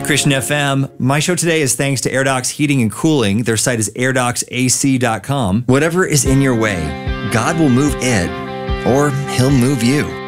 Christian FM. My show today is thanks to AirDocs Heating and Cooling. Their site is airdocsac.com. Whatever is in your way, God will move it, or He'll move you.